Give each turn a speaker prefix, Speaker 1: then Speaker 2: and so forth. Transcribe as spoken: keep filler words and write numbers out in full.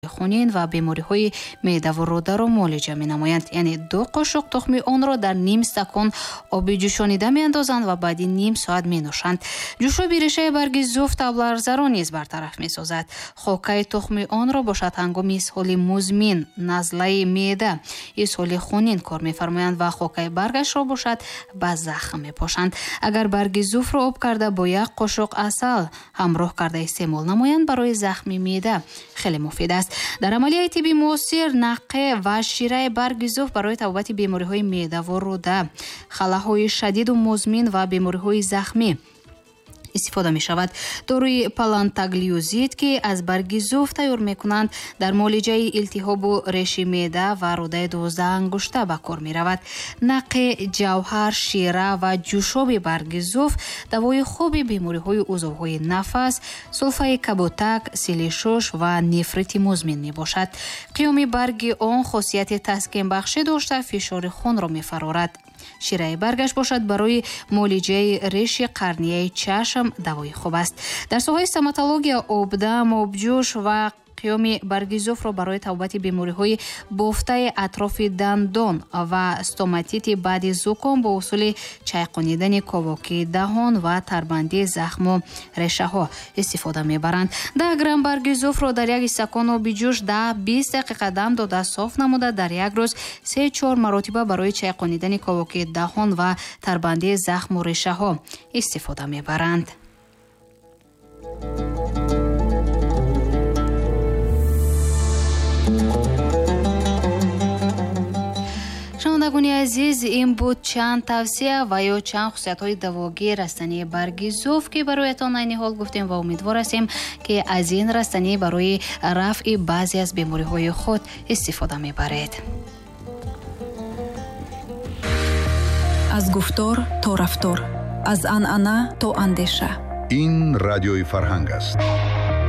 Speaker 1: хунин ва бемориҳои меъдаву рӯдаро муолиҷа менамоянд. Яъне ду қошуқ тухми онро дар ним стакон оби ҷӯшонида меандозанд ва баъди ним соат менӯшанд. ҷӯшоби решаи барги зуфт авларзаро низ бартараф месозад. хокаи тухми онро бошад ҳангоми исҳоли музмин, назлаи меъда, исҳоли хунин кор мефармоянд ва хокаи баргашро бошад ба захм мепошанд. агар барги зуфтро об карда бо як қошуқ асал ҳамроҳ карда истеъмол намоянд, барои захми меъда хеле муфид аст. дар амалияи тибби муосир нақе ва шираи барги зуфт барои табобати бемориҳои меъдаву рӯда, халаҳои шадиду музмин ва бемориҳои захмӣ истифода мешавад. доруи палантаглиозид ки аз барги зуфт тайёр мекунанд, дар муолиҷаи илтиҳобу реши меъда ва рӯдаи дувоздаҳ ангушта ба кор меравад. нақи, ҷавҳар, шира ва ҷӯшоби барги зуфт давои хуби бемориҳои узвҳои нафас, сулфаи кабутак, сили шуш ва нефрити музмин мебошад. қиёми барги он хусусияти таскинбахшӣ дошта фишори хунро мефарорад. шираи баргаш бошад барои муолиҷаи реши қарнияи чашм давои хуб аст. дар соҳаи стоматология обдам, обҷӯш ва қиёми барги зуфтро барои табобати бемориҳои бофтаи атрофи дандон ва стоматити баъди зуком бо усули чайқонидани ковокии даҳон ва тарбандии захму решаҳо истифода мебаранд. даҳ грамм барги зуфтро дар як стакон оби ҷӯш даҳ бист дақиқа дам дода соф намуда дар як рӯз се чор маротиба барои чайқонидани ковокии даҳон ва тарбандии захму решаҳо истифода мебаранд. шунавандагони азиз, ин буд чанд тавсия ва ё чанд хусусиятҳои давогии растании барги зуфт ки бароятон айни ҳол гуфтем ва умедвор ҳастем ки аз ин растанӣ барои рафъи баъзе аз бемориҳои худ истифода мебаред.
Speaker 2: аз гуфтор то рафтор, аз анъана то андеша.
Speaker 3: ин радиои Фарҳанг аст.